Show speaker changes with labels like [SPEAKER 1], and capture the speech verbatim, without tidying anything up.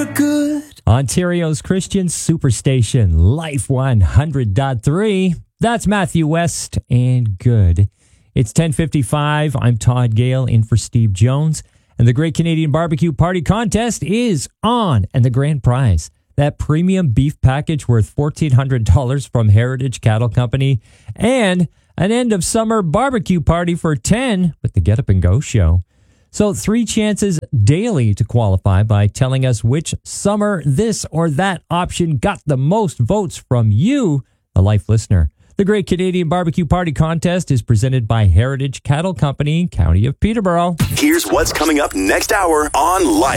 [SPEAKER 1] you're good.
[SPEAKER 2] Ontario's Christian Superstation, Life one hundred point three. That's Matthew West and Good. It's ten fifty-five. I'm Todd Gale in for Steve Jones. And the Great Canadian Barbecue Party Contest is on. And the grand prize, that premium beef package worth fourteen hundred dollars from Heritage Cattle Company. And an end of summer barbecue party for ten with the Get Up and Go show. So three chances daily to qualify by telling us which summer this or that option got the most votes from you, the Life listener. The Great Canadian Barbecue Party Contest is presented by Heritage Cattle Company, County of Peterborough.
[SPEAKER 1] Here's what's coming up next hour on Life.